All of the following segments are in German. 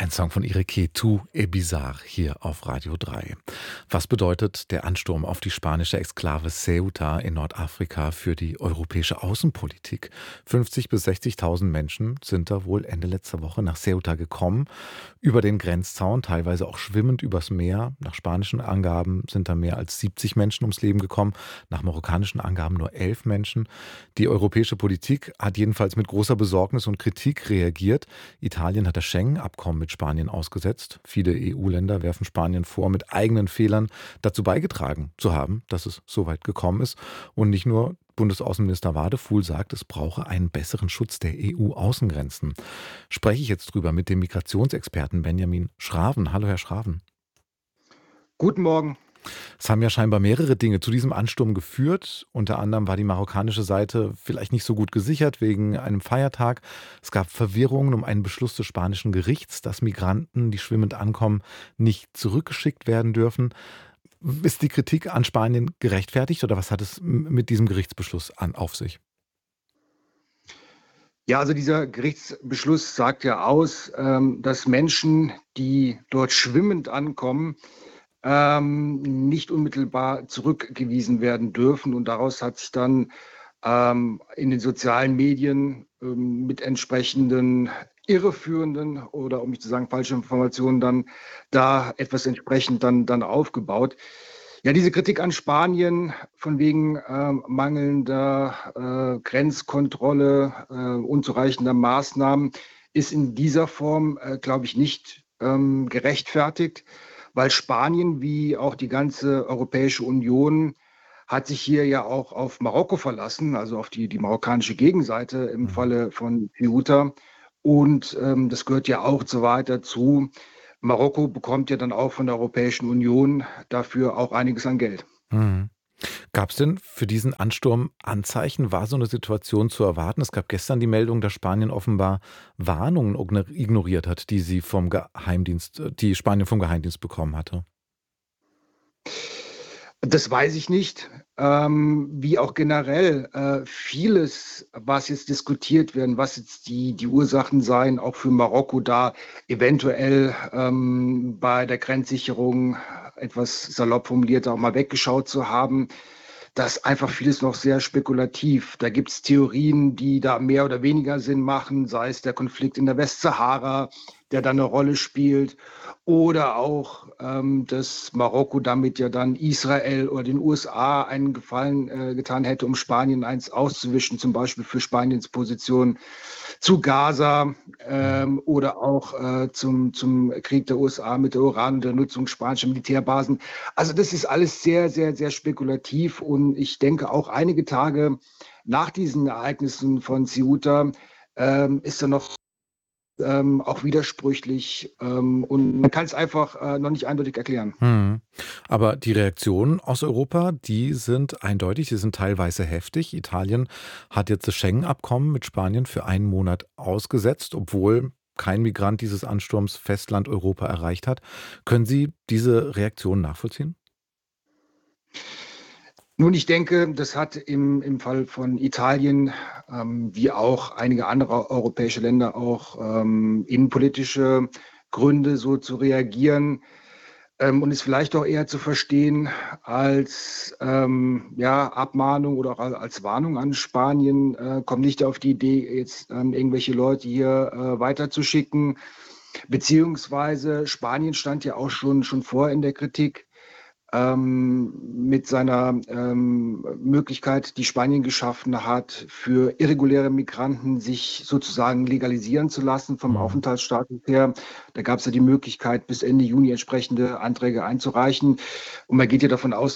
Ein Song von Ireke, Tu es bizarre, hier auf Radio 3. Was bedeutet der Ansturm auf die spanische Exklave Ceuta in Nordafrika für die europäische Außenpolitik? 50.000 bis 60.000 Menschen sind da wohl Ende letzter Woche nach Ceuta gekommen, über den Grenzzaun, teilweise auch schwimmend übers Meer. Nach spanischen Angaben sind da mehr als 70 Menschen ums Leben gekommen, nach marokkanischen Angaben nur 11 Menschen. Die europäische Politik hat jedenfalls mit großer Besorgnis und Kritik reagiert. Italien hat das Schengen-Abkommen mit Spanien ausgesetzt. Viele EU-Länder werfen Spanien vor, mit eigenen Fehlern dazu beigetragen zu haben, dass es so weit gekommen ist. Und nicht nur Bundesaußenminister Wadefuhl sagt, es brauche einen besseren Schutz der EU-Außengrenzen. Spreche ich jetzt drüber mit dem Migrationsexperten Benjamin Schraven. Hallo, Herr Schraven. Guten Morgen. Es haben ja scheinbar mehrere Dinge zu diesem Ansturm geführt. Unter anderem war die marokkanische Seite vielleicht nicht so gut gesichert wegen einem Feiertag. Es gab Verwirrungen um einen Beschluss des spanischen Gerichts, dass Migranten, die schwimmend ankommen, nicht zurückgeschickt werden dürfen. Ist die Kritik an Spanien gerechtfertigt oder was hat es mit diesem Gerichtsbeschluss auf sich? Ja, also dieser Gerichtsbeschluss sagt ja aus, dass Menschen, die dort schwimmend ankommen, nicht unmittelbar zurückgewiesen werden dürfen. Und daraus hat sich dann in den sozialen Medien mit entsprechenden irreführenden oder, um nicht zu sagen, falschen Informationen dann da etwas entsprechend dann aufgebaut. Ja, diese Kritik an Spanien von wegen mangelnder Grenzkontrolle, unzureichender Maßnahmen ist in dieser Form, glaube ich, nicht gerechtfertigt, weil Spanien wie auch die ganze Europäische Union hat sich hier ja auch auf Marokko verlassen, also auf die marokkanische Gegenseite im Falle von Ceuta. Und das gehört ja auch so weit dazu. Marokko bekommt ja dann auch von der Europäischen Union dafür auch einiges an Geld. Mhm. Gab es denn für diesen Ansturm Anzeichen? War so eine Situation zu erwarten? Es gab gestern die Meldung, dass Spanien offenbar Warnungen ignoriert hat, die Spanien vom Geheimdienst bekommen hatte. Das weiß ich nicht. Wie auch generell vieles, was jetzt diskutiert wird, was jetzt die Ursachen seien, auch für Marokko da eventuell bei der Grenzsicherung etwas salopp formuliert auch mal weggeschaut zu haben. Das ist einfach vieles noch sehr spekulativ. Da gibt es Theorien, die da mehr oder weniger Sinn machen, sei es der Konflikt in der Westsahara, der dann eine Rolle spielt, oder auch, dass Marokko damit ja dann Israel oder den USA einen Gefallen getan hätte, um Spanien eins auszuwischen, zum Beispiel für Spaniens Position zu Gaza oder auch zum Krieg der USA mit der Iran und der Nutzung spanischer Militärbasen. Also das ist alles sehr, sehr, sehr spekulativ und ich denke auch einige Tage nach diesen Ereignissen von Ceuta ist da noch auch widersprüchlich und man kann es einfach noch nicht eindeutig erklären. Mhm. Aber die Reaktionen aus Europa, die sind eindeutig, die sind teilweise heftig. Italien hat jetzt das Schengen-Abkommen mit Spanien für einen Monat ausgesetzt, obwohl kein Migrant dieses Ansturms Festland Europa erreicht hat. Können Sie diese Reaktion nachvollziehen? Nun, ich denke, das hat im Fall von Italien, wie auch einige andere europäische Länder, auch innenpolitische Gründe, so zu reagieren. Und ist vielleicht auch eher zu verstehen als ja, Abmahnung oder auch als Warnung an Spanien. Kommt nicht auf die Idee, jetzt irgendwelche Leute hier weiterzuschicken. Beziehungsweise Spanien stand ja auch schon vor in der Kritik mit seiner Möglichkeit, die Spanien geschaffen hat, für irreguläre Migranten sich sozusagen legalisieren zu lassen vom Mhm. Aufenthaltsstatus her. Da gab es ja die Möglichkeit, bis Ende Juni entsprechende Anträge einzureichen. Und man geht ja davon aus,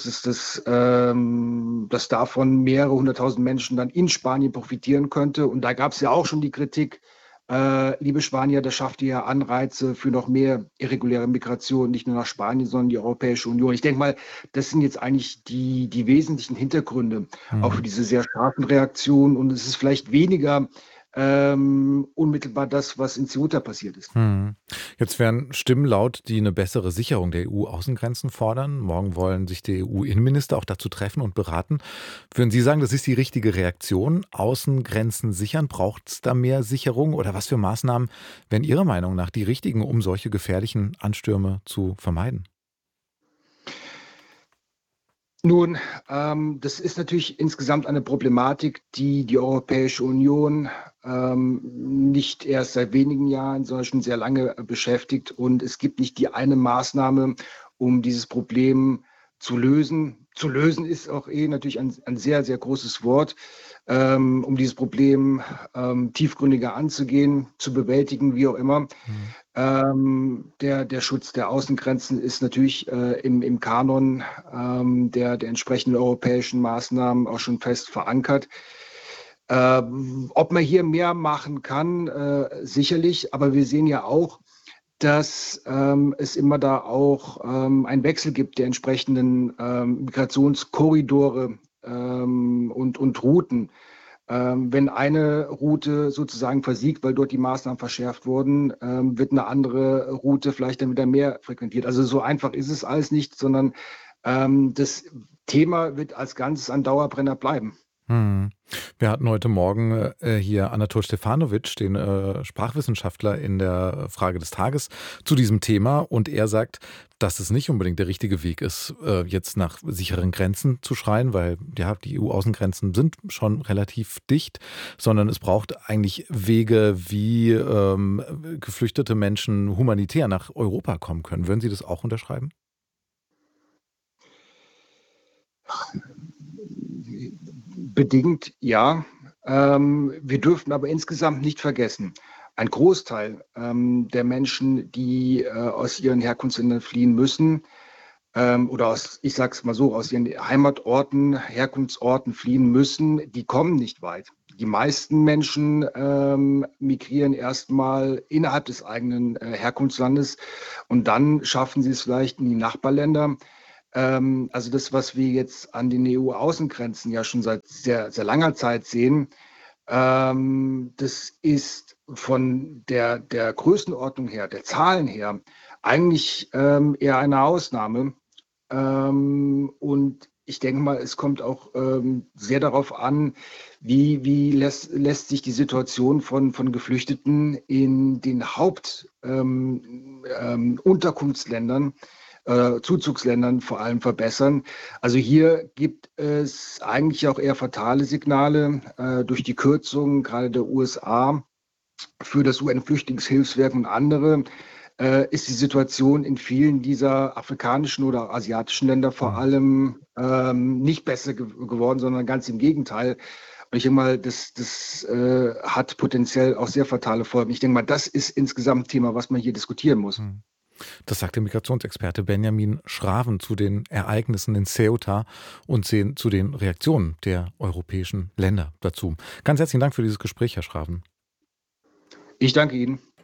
dass davon mehrere hunderttausend Menschen dann in Spanien profitieren könnte. Und da gab es ja auch schon die Kritik, liebe Spanier, das schafft ihr ja Anreize für noch mehr irreguläre Migration, nicht nur nach Spanien, sondern die Europäische Union. Ich denke mal, das sind jetzt eigentlich die wesentlichen Hintergründe auch für Mhm. diese sehr scharfen Reaktionen. Und es ist vielleicht weniger unmittelbar das, was in Ceuta passiert ist. Jetzt werden Stimmen laut, die eine bessere Sicherung der EU-Außengrenzen fordern. Morgen wollen sich die EU-Innenminister auch dazu treffen und beraten. Würden Sie sagen, das ist die richtige Reaktion? Außengrenzen sichern? Braucht es da mehr Sicherung? Oder was für Maßnahmen wären Ihrer Meinung nach die richtigen, um solche gefährlichen Anstürme zu vermeiden? Nun, das ist natürlich insgesamt eine Problematik, die die Europäische Union nicht erst seit wenigen Jahren, sondern schon sehr lange beschäftigt. Und es gibt nicht die eine Maßnahme, um dieses Problem zu lösen. Zu lösen ist auch natürlich ein sehr, sehr großes Wort, um dieses Problem tiefgründiger anzugehen, zu bewältigen, wie auch immer. Mhm. Der Schutz der Außengrenzen ist natürlich im Kanon der entsprechenden europäischen Maßnahmen auch schon fest verankert. Ob man hier mehr machen kann, sicherlich, aber wir sehen ja auch, dass es immer da auch einen Wechsel gibt der entsprechenden Migrationskorridore und Routen. Wenn eine Route sozusagen versiegt, weil dort die Maßnahmen verschärft wurden, wird eine andere Route vielleicht dann wieder mehr frequentiert. Also so einfach ist es alles nicht, sondern das Thema wird als Ganzes ein Dauerbrenner bleiben. Hm. Wir hatten heute Morgen hier Anatol Stefanovic, den Sprachwissenschaftler, in der Frage des Tages zu diesem Thema. Und er sagt, dass es nicht unbedingt der richtige Weg ist, jetzt nach sicheren Grenzen zu schreien, weil ja, die EU-Außengrenzen sind schon relativ dicht, sondern es braucht eigentlich Wege, wie geflüchtete Menschen humanitär nach Europa kommen können. Würden Sie das auch unterschreiben? Bedingt ja. Wir dürfen aber insgesamt nicht vergessen, ein Großteil der Menschen, die aus ihren Herkunftsländern fliehen müssen, oder ich sage es mal so, aus ihren Heimatorten, Herkunftsorten fliehen müssen, die kommen nicht weit. Die meisten Menschen migrieren erstmal innerhalb des eigenen Herkunftslandes und dann schaffen sie es vielleicht in die Nachbarländer. Also das, was wir jetzt an den EU-Außengrenzen ja schon seit sehr, sehr langer Zeit sehen, das ist von der Größenordnung her, der Zahlen her, eigentlich eher eine Ausnahme. Und ich denke mal, es kommt auch sehr darauf an, wie lässt sich die Situation von Geflüchteten in den Hauptunterkunftsländern Zuzugsländern vor allem verbessern. Also hier gibt es eigentlich auch eher fatale Signale durch die Kürzungen gerade der USA für das UN-Flüchtlingshilfswerk und andere. Ist die Situation in vielen dieser afrikanischen oder asiatischen Länder vor Hm. allem nicht besser geworden, sondern ganz im Gegenteil. Und ich denke mal, das hat potenziell auch sehr fatale Folgen. Ich denke mal, das ist insgesamt ein Thema, was man hier diskutieren muss. Hm. Das sagt der Migrationsexperte Benjamin Schraven zu den Ereignissen in Ceuta und zu den Reaktionen der europäischen Länder dazu. Ganz herzlichen Dank für dieses Gespräch, Herr Schraven. Ich danke Ihnen.